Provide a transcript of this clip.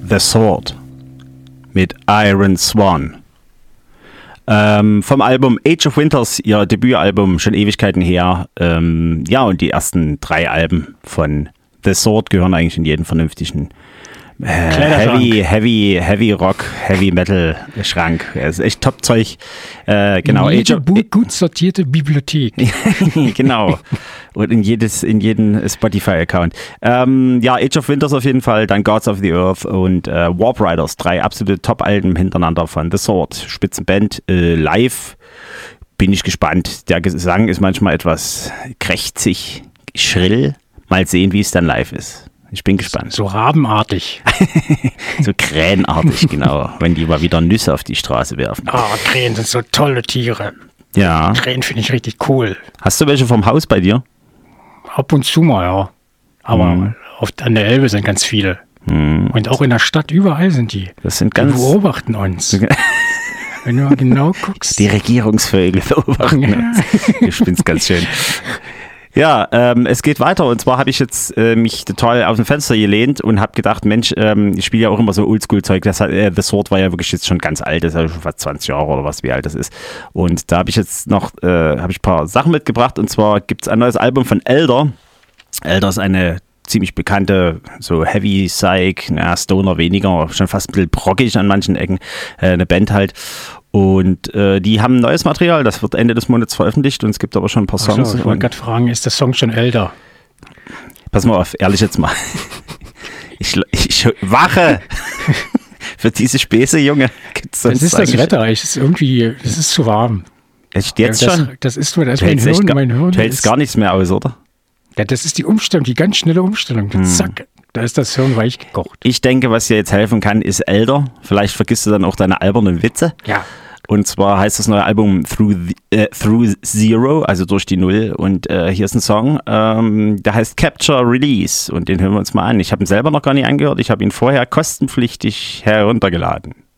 The Sword mit Iron Swan. Vom Album Age of Winters, ihr Debütalbum, schon Ewigkeiten her. Ja, und die ersten 3 Alben von The Sword gehören eigentlich in jeden vernünftigen Heavy Rock, Heavy Metal Schrank. Es ist echt Top-Zeug. Genau. Jede gut sortierte Bibliothek. Genau. Und in jeden Spotify-Account. Ja, Age of Winters auf jeden Fall, dann Gods of the Earth und Warp Riders. 3 absolute Top-Alben hintereinander von The Sword. Spitzenband, live. Bin ich gespannt. Der Gesang ist manchmal etwas krächzig, schrill. Mal sehen, wie es dann live ist. Ich bin gespannt. So rabenartig. So krähenartig, genau. Wenn die mal wieder Nüsse auf die Straße werfen. Krähen sind so tolle Tiere. Ja. Krähen finde ich richtig cool. Hast du welche vom Haus bei dir? Ab und zu mal, ja. Aber an der Elbe sind ganz viele. Und auch in der Stadt, überall sind die. Das sind die beobachten uns. Wenn du mal genau guckst. Die Regierungsvögel beobachten uns. Ich finde es ganz schön. Ja, es geht weiter und zwar habe ich jetzt mich total aus dem Fenster gelehnt und habe gedacht, Mensch, ich spiele ja auch immer so Oldschool-Zeug. The Sword war ja wirklich jetzt schon ganz alt, das ist ja schon fast 20 Jahre oder was, wie alt das ist. Und da habe ich jetzt noch ein paar Sachen mitgebracht und zwar gibt es ein neues Album von Elder. Elder ist eine ziemlich bekannte, so Heavy Psych, Stoner weniger, schon fast ein bisschen brockig an manchen Ecken, eine Band halt. Und die haben neues Material, das wird Ende des Monats veröffentlicht und es gibt aber schon ein paar Songs. Ich wollte gerade fragen, ist der Song schon älter? Pass mal auf, ehrlich jetzt mal. Ich wache für diese Späße, Junge. Das ist das Wetter, es ist zu warm. Echt jetzt schon? Das ist mein Hirn. Du hältst gar nichts mehr aus, oder? Ja, das ist die Umstellung, die ganz schnelle Umstellung. Zack. Da ist das Hirn weich gekocht. Ich denke, was dir jetzt helfen kann, ist Elder. Vielleicht vergisst du dann auch deine albernen Witze. Ja. Und zwar heißt das neue Album Through Zero, also durch die Null. Und hier ist ein Song, der heißt Capture Release. Und den hören wir uns mal an. Ich habe ihn selber noch gar nicht angehört. Ich habe ihn vorher kostenpflichtig heruntergeladen.